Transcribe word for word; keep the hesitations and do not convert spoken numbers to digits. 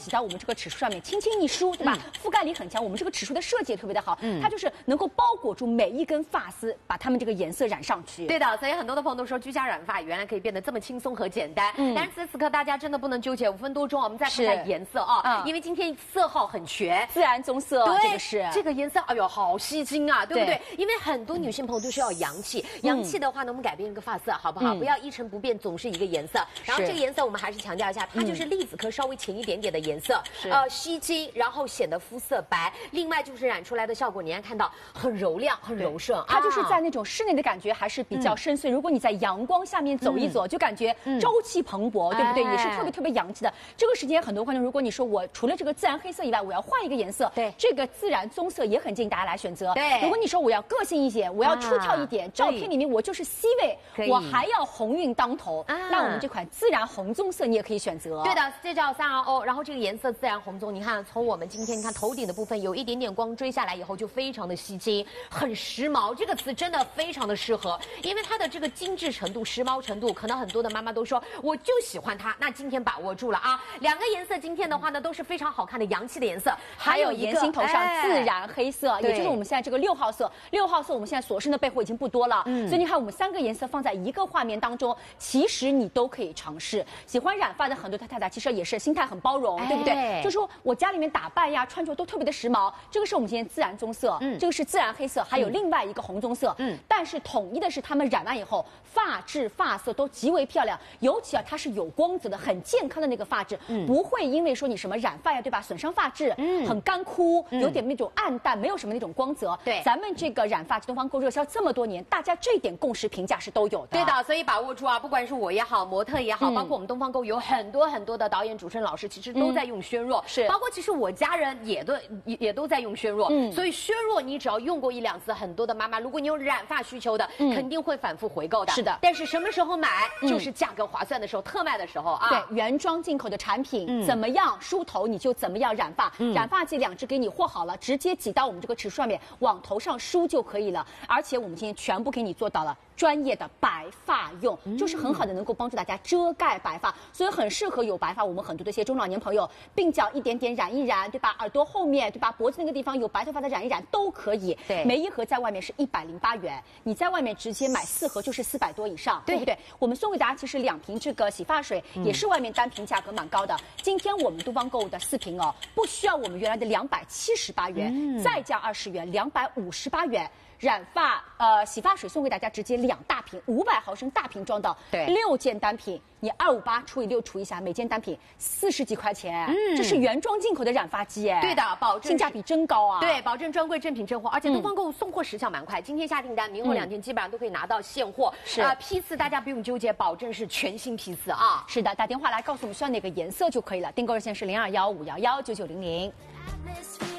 挤到我们这个齿梳上面，轻轻一梳，对吧？嗯、覆盖力很强，我们这个齿梳的设计也特别的好，嗯，它就是能够包裹住每一根发丝，把它们这个颜色染上去。 对的，所以很多的朋友都说居家染发原来可以变得这么轻松和简单。嗯，但是此时此刻大家真的不能纠结，五分多钟我们再看看颜色啊，嗯、因为今天色号很全， 自然棕色， 对， 这个是这个颜色，哎呦，好吸睛啊，对不对？对因为很多女性朋友都需要洋气，嗯、洋气的话呢，我们改变一个发色好不好？嗯、不要一成不变，总是一个颜色。然后这个颜色我们还是强调一下，它就是栗子科稍微浅一点点的颜色，呃，吸睛，然后显得肤色白。另外就是染出来的效果，你看看到很柔亮、很柔顺， 它就是在那种室内的感觉还是比较深邃。嗯、如果你在阳光下面走一走，嗯、就感觉朝气蓬勃，嗯、对不对？哎、也是特别特别洋气的。这个时间很多观众，如果你说我除了这个自然黑色以外，我要换一个颜色，对，这个自然棕色也很建议大家来选择。对，如果你说我要个性一点，我要出挑一点，啊、照片里面我就是 C 位，我还要鸿运当头，啊、那我们这款自然红棕色你也可以选择。 对的，这叫三 R O， 然后这个颜色自然红棕，你看从我们今天你看头顶的部分有一点点光追下来以后，就非常的吸睛，很时髦。这个词真的非常的适合，因为它的这个精致程度、时髦程度，可能很多的妈妈都说我就喜欢它。那今天把握住了啊！两个颜色今天的话呢都是非常好看的洋气的颜色， 还有盐心头上自然黑色，哎、也就是我们现在这个六号色。六号色我们现在所剩的备货已经不多了，嗯、所以你看我们三个颜色放在一个画面当中，其实你都可以尝试。喜欢染发的很多太太其实也是心态很包容，哎、对不对？就说我家里面打扮呀、穿着都特别的时髦。这个是我们今天自然棕色，嗯，这个是自然黑色，还有另外一个红棕色，嗯，但是统一的是，他们染完以后，发质、发色都极为漂亮，尤其啊，它是有光泽的，很健康的那个发质，嗯，不会因为说你什么染发呀，对吧，损伤发质，嗯，很干枯，有点那种暗淡，没有什么那种光泽。对，咱们这个染发东方购热销这么多年，大家这一点共识评价是都有的。 对的，所以把握住啊，不管是我也好，模特也好，包括我们东方购有很多很多的导演、主持人、老师，其实都在用宣若，是，包括其实我家人也都也也都在用宣若，嗯，所以宣若你只要用过一两次，很多的妈妈，如果你有染发需求的，嗯、肯定会反复回购的。是的，但是什么时候买，嗯、就是价格划算的时候，特卖的时候啊。 对，原装进口的产品，嗯、怎么样梳头你就怎么样染发，嗯、染发剂两支给你和好了，直接挤到我们这个齿梳上面，往头上梳就可以了。而且我们今天全部给你做到了专业的白发用，嗯、就是很好的能够帮助大家遮盖白发，所以很适合有白发我们很多的一些中老年朋友，鬓角一点点染一染，对吧？耳朵后面，对吧？脖子那个地方有白头发的染一染都可以。对，每一盒在外面是一百零八元，你在外面直接买四盒就是四百多以上， 对, 对不对？我们送给大家其实两瓶这个洗发水，嗯、也是外面单瓶价格蛮高的。今天我们东方购物的四瓶哦，不需要我们原来的两百七十八元，嗯、再加二十元，两百五十八元。染发呃洗发水送给大家，直接两大瓶，五百毫升大瓶装的，对，六件单品，你二五八除以六除一下，每件单品四十几块钱，嗯，这是原装进口的染发剂，哎， 对的，保证性价比真高啊， 对，保证专柜正品正货，而且东方购物送货时效蛮快，今天下订单，明后两天基本上都可以拿到现货，是啊、呃，批次大家不用纠结，保证是全新批次啊， 是的，打电话来告诉我们需要哪个颜色就可以了，订购热线是零二幺五幺幺九九零零。